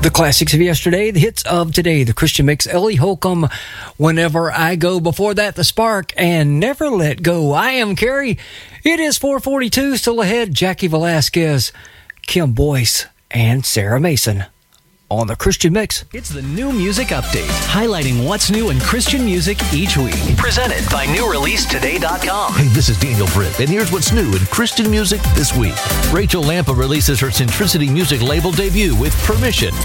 The classics of yesterday, the hits of today, the Christian Mix, Ellie Holcomb, Whenever I Go. Before that, The Spark, and Never Let Go. I am Carrie. It is 4:42, still ahead, Jackie Velasquez, Kim Boyce, and Sarah Mason on the Christian Mix. It's the New Music Update, highlighting what's new in Christian music each week. Presented by NewReleaseToday.com. Hey, this is Daniel Britt, and here's what's new in Christian music this week. Rachel Lampa releases her Centricity Music label debut with Permission.